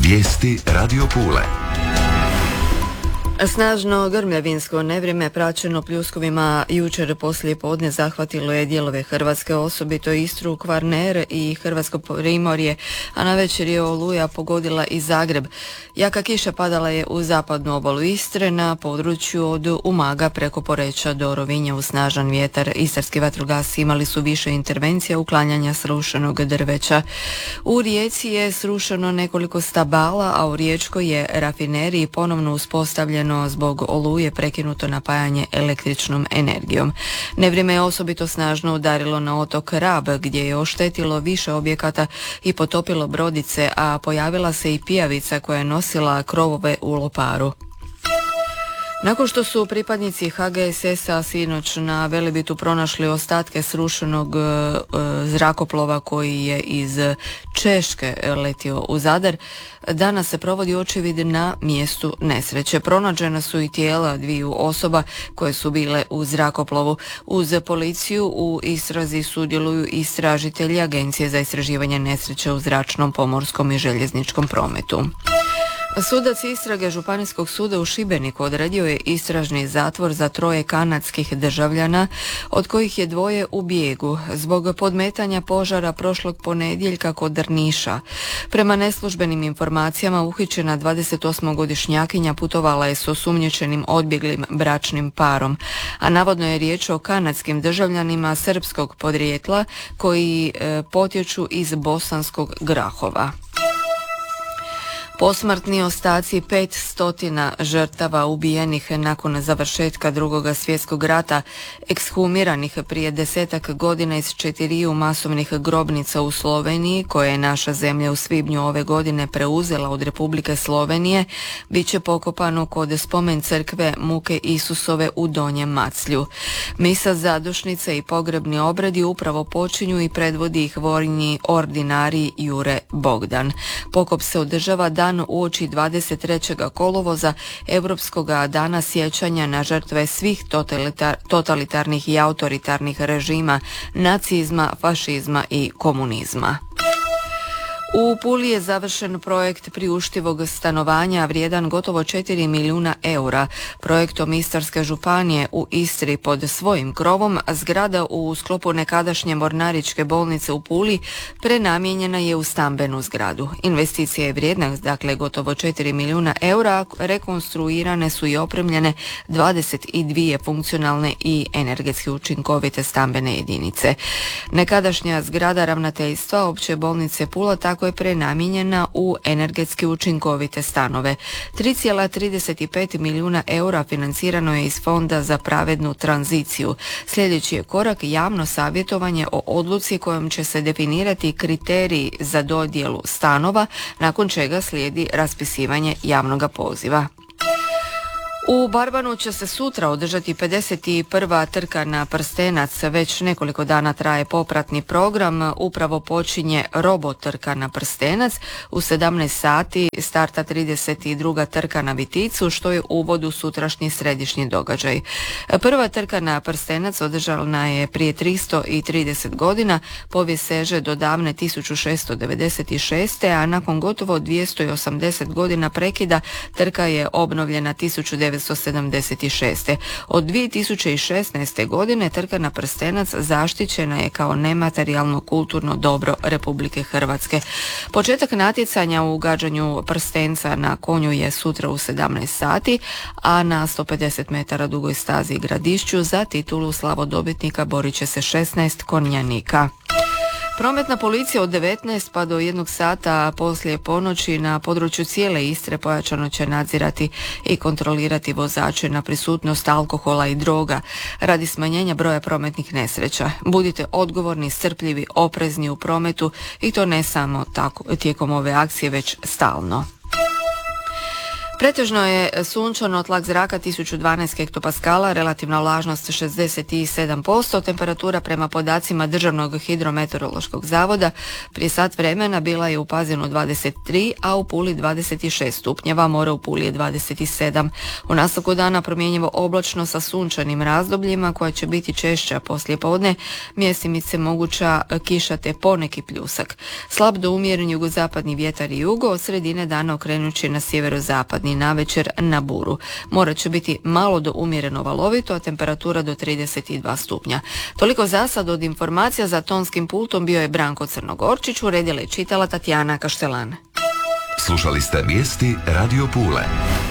Vijesti Radio Pule. Snažno grmljavinsko nevrijeme praćeno pljuskovima jučer poslije podne zahvatilo je dijelove Hrvatske, osobito Istru, Kvarner i Hrvatsko primorje, a navečer je oluja pogodila i Zagreb. Jaka kiša padala je u zapadnu obalu Istre na području od Umaga preko Poreča do Rovinja uz snažan vjetar. Istarski vatrogasci imali su više intervencija uklanjanja srušenog drveća. U Rijeci je srušeno nekoliko stabala, a u Riječkoj je rafineriji ponovno uspostavljeno zbog oluje prekinuto napajanje električnom energijom. Nevrijeme je osobito snažno udarilo na otok Rab, gdje je oštetilo više objekata i potopilo brodice, a pojavila se i pijavica koja je nosila krovove u Loparu. Nakon što su pripadnici HGSS-a sinoć na Velebitu pronašli ostatke srušenog zrakoplova koji je iz Češke letio u Zadar, danas se provodi očevid na mjestu nesreće. Pronađena su i tijela dviju osoba koje su bile u zrakoplovu. Uz policiju u istrazi sudjeluju istražitelji Agencije za istraživanje nesreće u zračnom, pomorskom i željezničkom prometu. Sudac istrage Županijskog suda u Šibeniku odredio je istražni zatvor za 3 kanadskih državljana, od kojih je 2 u bijegu zbog podmetanja požara prošlog ponedjeljka kod Drniša. Prema neslužbenim informacijama uhićena 28-godišnjakinja putovala je s osumnjičenim odbjeglim bračnim parom, a navodno je riječ o kanadskim državljanima srpskog podrijetla koji potječu iz Bosanskog Grahova. Posmrtni ostaci 500 žrtava ubijenih nakon završetka II. Svjetskog rata, ekshumiranih prije 10 godina iz 4 masovnih grobnica u Sloveniji, koje je naša zemlja u svibnju ove godine preuzela od Republike Slovenije, bit će pokopano kod spomen crkve Muke Isusove u Donjem Maclju. Misa zadušnice i pogrebni obredi upravo počinju i predvodi ih vojni ordinarij Jure Bogdan. Pokop se održava dan uoči 23. kolovoza, Europskog dana sjećanja na žrtve svih totalitarnih i autoritarnih režima, nacizma, fašizma i komunizma. U Puli je završen projekt priuštivog stanovanja vrijedan gotovo 4 milijuna eura. Projektom Istarske županije u Istri pod svojim krovom zgrada u sklopu nekadašnje Mornaričke bolnice u Puli prenamijenjena je u stambenu zgradu. Investicija je vrijedna, dakle gotovo 4 milijuna eura, rekonstruirane su i opremljene 22 funkcionalne i energetski učinkovite stambene jedinice. Nekadašnja zgrada ravnateljstva Opće bolnice Pula tako je prenamijenjena u energetski učinkovite stanove. 3,35 milijuna eura financirano je iz Fonda za pravednu tranziciju. Sljedeći je korak javno savjetovanje o odluci kojom će se definirati kriteriji za dodjelu stanova, nakon čega slijedi raspisivanje javnog poziva. U Barbanu će se sutra održati 51. trka na prstenac. Već nekoliko dana traje popratni program. Upravo počinje robot trka na prstenac. U 17 sati starta 32. trka na Viticu, što je uvod u sutrašnji središnji događaj. Prva trka na prstenac održana je prije 330 godina. Povijest seže do davne 1696. a nakon gotovo 280 godina prekida trka je obnovljena 1976. Od 2016. godine trka na prstenac zaštićena je kao nematerijalno kulturno dobro Republike Hrvatske. Početak natjecanja u gađanju prstenca na konju je sutra u 17 sati, a na 150 metara dugoj stazi i Gradišću za titulu slavodobitnika borit će se 16 konjanika. Prometna policija od 19 pa do 1 sata poslije ponoći na području cijele Istre pojačano će nadzirati i kontrolirati vozače na prisutnost alkohola i droga radi smanjenja broja prometnih nesreća. Budite odgovorni, strpljivi, oprezni u prometu i to ne samo tako tijekom ove akcije, već stalno. Pretežno je sunčano, tlak zraka 1012 hektopaskala, relativna vlažnost 67%, temperatura prema podacima Državnog hidrometeorološkog zavoda prije sat vremena bila je u Pazinu 23, a u Puli 26 stupnjeva, more u Puli je 27. U nastavku dana promjenjivo oblačno sa sunčanim razdobljima koja će biti češća poslijepodne, mjestimice moguća kiša te poneki pljusak. Slab do umjeren jugozapadni vjetar i jugo, od sredine dana okrenući na sjeverozapadni, navečer na buru. More će biti malo do umjereno valovito, a temperatura do 32 stupnja. Toliko za sad od informacija. Za tonskim pultom bio je Branko Crnogorčić, uredila i čitala Tatjana Kaštelan. Slušali ste vijesti Radio Pule.